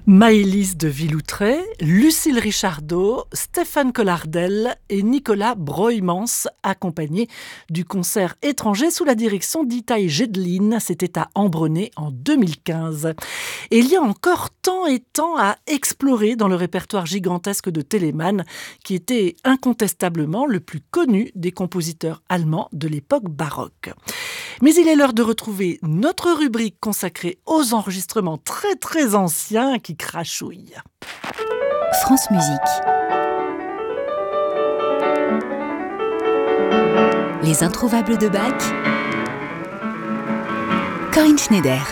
Maëlys de Villoutray, Lucille Richardot, Stéphane Collardel et Nicolas Broijmans, accompagnés du concert étranger sous la direction d'Itai Jedlin. C'était à Ambronay en 2015. Et il y a encore tant et tant à explorer dans le répertoire gigantesque de Telemann, qui était incontestablement le plus connu des compositeurs allemands de l'époque baroque. Mais il est l'heure de retrouver notre rubrique consacrée aux enregistrements très très anciens qui crachouillent. France Musique. Les introuvables de Bach. Corinne Schneider.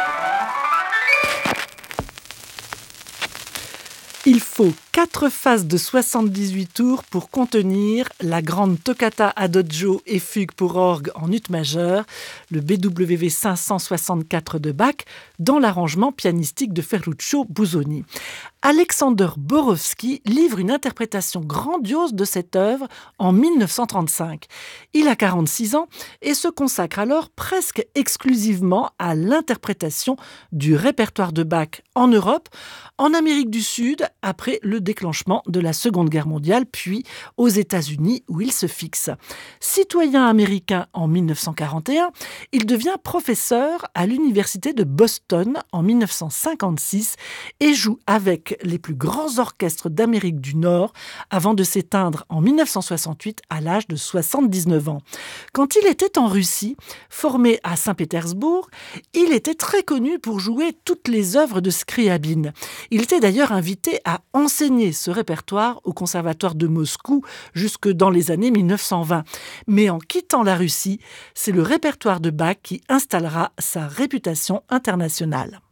Il faut 4 phases de 78 tours pour contenir la grande toccata adagio et fugue pour orgue en ut majeur, le BWV 564 de Bach, dans l'arrangement pianistique de Ferruccio Busoni. Alexander Borowski livre une interprétation grandiose de cette œuvre en 1935. Il a 46 ans et se consacre alors presque exclusivement à l'interprétation du répertoire de Bach en Europe, en Amérique du Sud, après le déclenchement de la Seconde Guerre mondiale, puis aux États-Unis où il se fixe. Citoyen américain en 1941, il devient professeur à l'Université de Boston en 1956 et joue avec les plus grands orchestres d'Amérique du Nord avant de s'éteindre en 1968 à l'âge de 79 ans. Quand il était en Russie, formé à Saint-Pétersbourg, il était très connu pour jouer toutes les œuvres de Scriabine. Il était d'ailleurs invité à enseigner ce répertoire au Conservatoire de Moscou jusque dans les années 1920. Mais en quittant la Russie, c'est le répertoire de Bach qui installera sa réputation internationale.